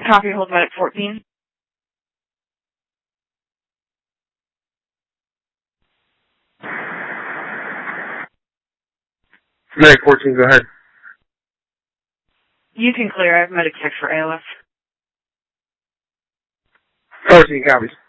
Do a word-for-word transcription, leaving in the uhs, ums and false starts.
Copy, hold medic fourteen. Medic fourteen, go ahead. You can clear. I have medic six for A L S. fourteen copies.